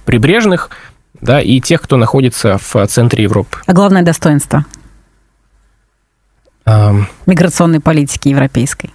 прибрежных, да, и тех, кто находится в центре Европы. А главное достоинство миграционной политики европейской?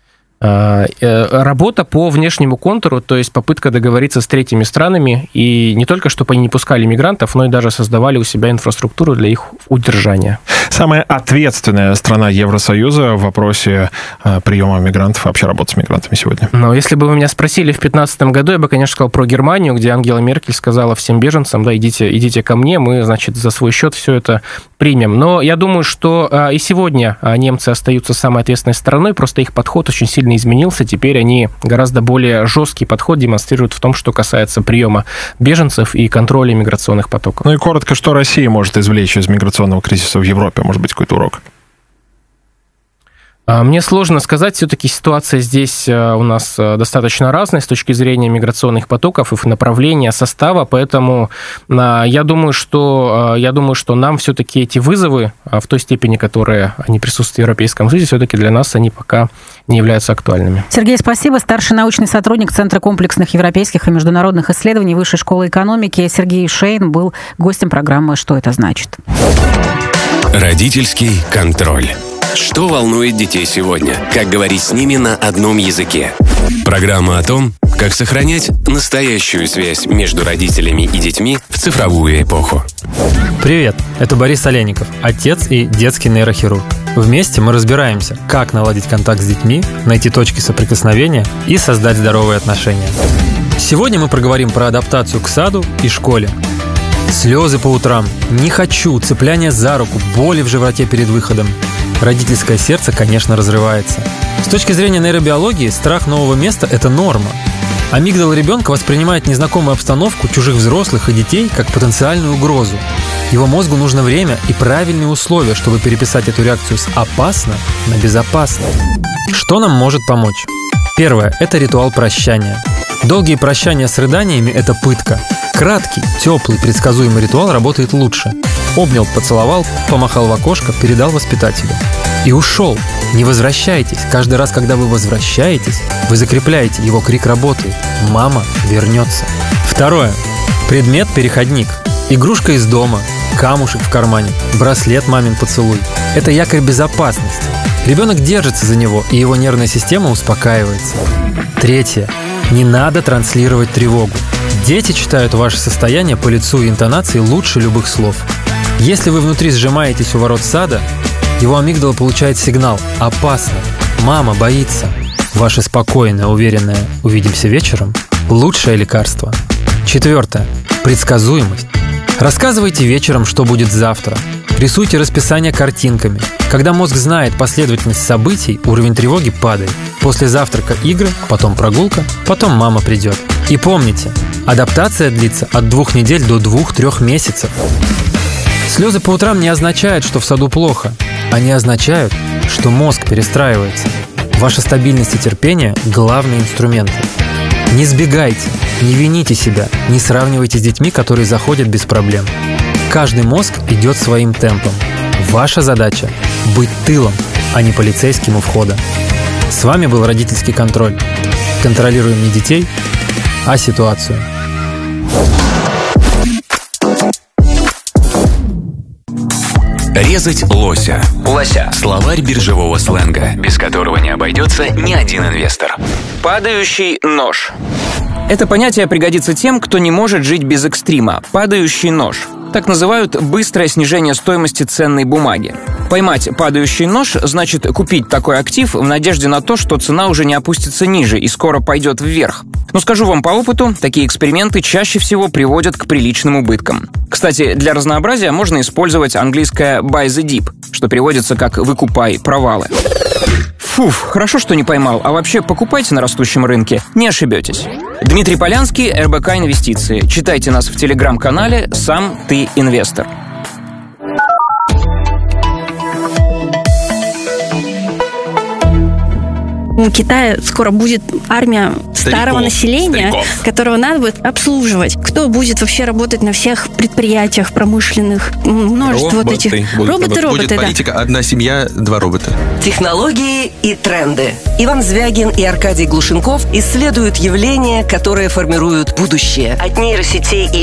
Работа по внешнему контуру, то есть попытка договориться с третьими странами, и не только, чтобы они не пускали мигрантов, но и даже создавали у себя инфраструктуру для их удержания. Самая ответственная страна Евросоюза в вопросе приема мигрантов, вообще работы с мигрантами сегодня. Но если бы вы меня спросили в 2015 году, я бы, конечно, сказал про Германию, где Ангела Меркель сказала всем беженцам, да, идите ко мне, мы, значит, за свой счет все это примем. Но я думаю, что и сегодня немцы остаются самой ответственной стороной, просто их подход очень сильно изменился. Теперь они гораздо более жесткий подход демонстрируют в том, что касается приема беженцев и контроля миграционных потоков. Ну и коротко, что Россия может извлечь из миграционного кризиса в Европе? Может быть, какой-то урок? Мне сложно сказать, все-таки ситуация здесь у нас достаточно разная с точки зрения миграционных потоков, их направления, состава, поэтому я думаю, что нам все-таки эти вызовы в той степени, которые они присутствуют в Европейском Союзе, все-таки для нас они пока не являются актуальными. Сергей, спасибо. Старший научный сотрудник Центра комплексных европейских и международных исследований Высшей школы экономики Сергей Шейн был гостем программы «Что это значит?». Родительский контроль. Что волнует детей сегодня? Как говорить с ними на одном языке? Программа о том, как сохранять настоящую связь между родителями и детьми в цифровую эпоху. Привет, это Борис Олейников, отец и детский нейрохирург. Вместе мы разбираемся, как наладить контакт с детьми, найти точки соприкосновения и создать здоровые отношения. Сегодня мы проговорим про адаптацию к саду и школе. Слезы по утрам, не хочу, цепляние за руку, боли в животе перед выходом. Родительское сердце, конечно, разрывается. С точки зрения нейробиологии, страх нового места – это норма. Амигдала ребенка воспринимает незнакомую обстановку, чужих взрослых и детей как потенциальную угрозу. Его мозгу нужно время и правильные условия, чтобы переписать эту реакцию с «опасно» на «безопасно». Что нам может помочь? Первое – это ритуал прощания. Долгие прощания с рыданиями – это пытка. Краткий, теплый, предсказуемый ритуал работает лучше. Обнял, поцеловал, помахал в окошко, передал воспитателю. И ушел. Не возвращайтесь. Каждый раз, когда вы возвращаетесь, вы закрепляете, его крик работает. Мама вернется. Второе. Предмет-переходник. Игрушка из дома, камушек в кармане, браслет мамин поцелуй. Это якорь безопасности. Ребенок держится за него, и его нервная система успокаивается. Третье. Не надо транслировать тревогу. Дети читают ваше состояние по лицу и интонации лучше любых слов. Если вы внутри сжимаетесь у ворот сада, его амигдала получает сигнал «опасно», «мама боится». Ваше спокойное, уверенное «увидимся вечером» – лучшее лекарство. Четвертое. Предсказуемость. Рассказывайте вечером, что будет завтра. Рисуйте расписание картинками. Когда мозг знает последовательность событий, уровень тревоги падает. После завтрака игры, потом прогулка, потом мама придет. И помните, адаптация длится от 2 недель до 2-3 месяцев. Слезы по утрам не означают, что в саду плохо. Они означают, что мозг перестраивается. Ваша стабильность и терпение – главные инструменты. Не сбегайте, не вините себя, не сравнивайте с детьми, которые заходят без проблем. Каждый мозг идет своим темпом. Ваша задача – быть тылом, а не полицейским у входа. С вами был родительский контроль. Контролируем не детей, а ситуацию. Резать лося. Лося. Словарь биржевого сленга, без которого не обойдется ни один инвестор. Падающий нож. Это понятие пригодится тем, кто не может жить без экстрима. Падающий нож. Так называют быстрое снижение стоимости ценной бумаги. Поймать падающий нож значит купить такой актив в надежде на то, что цена уже не опустится ниже и скоро пойдет вверх. Но скажу вам по опыту, такие эксперименты чаще всего приводят к приличным убыткам. Кстати, для разнообразия можно использовать английское «buy the dip», что переводится как «выкупай провалы». Фуф, хорошо, что не поймал, а вообще покупайте на растущем рынке, не ошибетесь. Дмитрий Полянский, РБК Инвестиции. Читайте нас в телеграм-канале «Сам ты инвестор». У Китая скоро будет армия старого населения, которого надо будет обслуживать. Кто будет вообще работать на всех предприятиях промышленных? Множество вот этих. Роботы, будет политика, да. Одна семья, 2 робота. Технологии и тренды. Иван Звягин и Аркадий Глушенков исследуют явления, которые формируют будущее. От нейросетей и